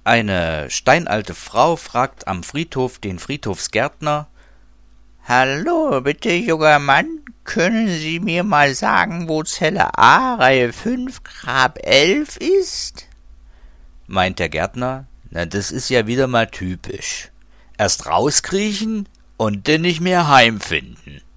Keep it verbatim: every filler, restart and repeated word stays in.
Eine steinalte Frau fragt am Friedhof den Friedhofsgärtner: »Hallo, bitte, junger Mann, können Sie mir mal sagen, wo Zelle A, Reihe fünf, Grab elf ist?« Meint der Gärtner: »Na, das ist ja wieder mal typisch. Erst rauskriechen und dann nicht mehr heimfinden.«